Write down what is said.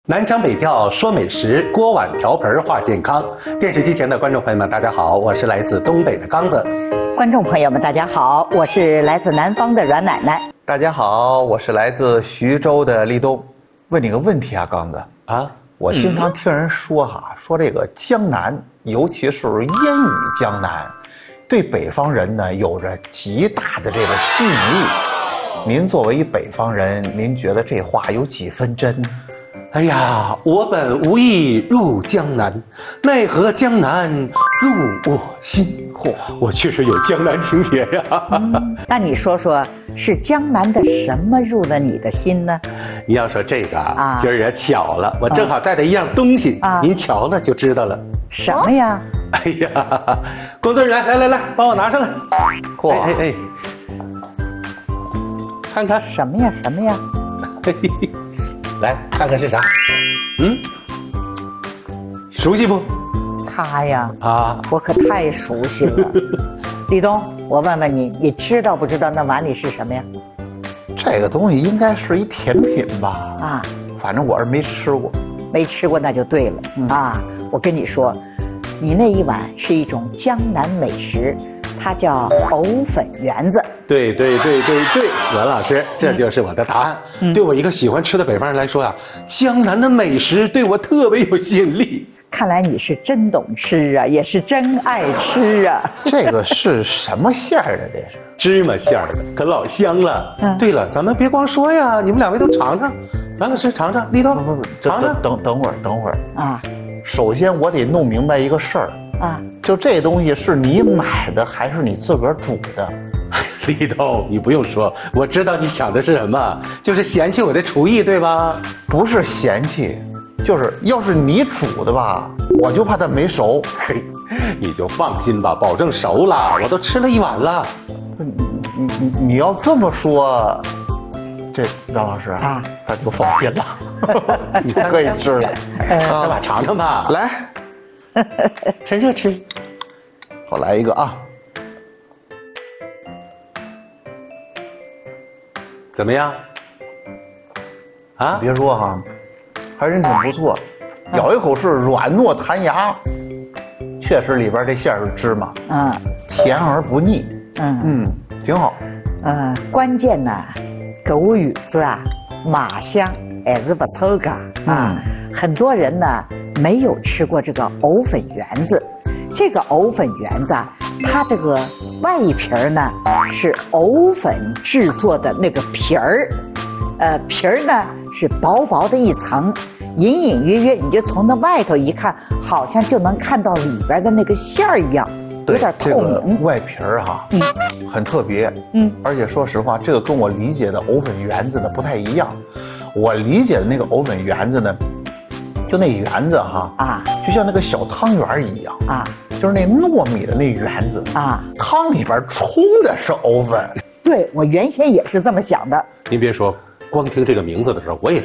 南腔北调说美食，锅碗瓢盆话健康。电视机前的观众朋友们，大家好，我是来自东北的刚子。 观众朋友们，大家好，我是来自南方的阮奶奶。 大家好，我是来自徐州的立冬。问你个问题啊，刚子啊， 我经常听人说说这个江南，尤其是烟雨江南，对北方人呢有着极大的这个吸引力。您作为一北方人，您觉得这话有几分真？ 哎呀，我本无意入江南，奈何江南入我心。嚯，我确实有江南情节呀。 那你说说，是江南的什么入了你的心呢？ 你要说这个啊，今儿也巧了，我正好带着一样东西，您瞧了就知道了。 什么呀？ 哎呀，工作人员，来，帮我拿上来。嚯，哎，看看什么呀？什么呀？ 嘿嘿嘿。来看看是啥？熟悉不？ 他呀，我可太熟悉了。立冬，我问问你，你知道不知道那碗里是什么呀？ 这个东西应该是一甜品吧？反正我是没吃过。 没吃过那就对了。我跟你说，你那一碗是一种江南美食，它叫藕粉圆子。 对，阮老师，这就是我的答案。对我一个喜欢吃的北方人来说啊，江南的美食对我特别有吸引力。 看来你是真懂吃啊，也是真爱吃啊。 这个是什么馅儿的？这是芝麻馅儿的，可老香了。对了，咱们别光说呀，你们两位都尝尝。阮老师尝尝，立冬尝尝。 等会儿啊！首先我得弄明白一个事儿就这东西是你买的还是你自个儿煮的？ 立冬，你不用说，我知道你想的是什么，就是嫌弃我的厨艺，对吧？ 不是嫌弃，就是要是你煮的吧，我就怕它没熟。 嘿，你就放心吧，保证熟了，我都吃了一碗了。 你要这么说，这阮老师咱就放心了，你可以吃了。 来吧，尝尝吧， 来， 趁热吃。 我来一个啊。 怎么样？ 别说还真挺不错，咬一口是软糯弹牙，确实里边这馅是芝麻，甜而不腻，挺好。 关键呢，这碗圆子马香还是不错的很多人呢没有吃过这个藕粉圆子。这个藕粉圆子它这个外皮呢是藕粉制作的那个皮儿，皮儿呢是薄薄的一层，隐隐约约你就从那外头一看，好像就能看到里边的那个馅儿一样，有点透明。 这个外皮儿很特别，而且说实话，这个跟我理解的藕粉圆子呢不太一样。我理解的那个藕粉圆子呢，就那圆子就像那个小汤圆一样就是那糯米的那圆子汤里边冲的是藕粉。 对，我原先也是这么想的。 您别说，光听这个名字的时候，我也